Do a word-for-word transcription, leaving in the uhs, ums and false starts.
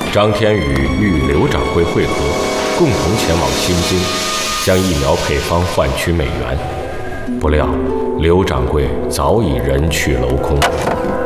张天宇与刘掌柜会合，共同前往新京，将疫苗配方换取美元。不料刘掌柜早已人去楼空。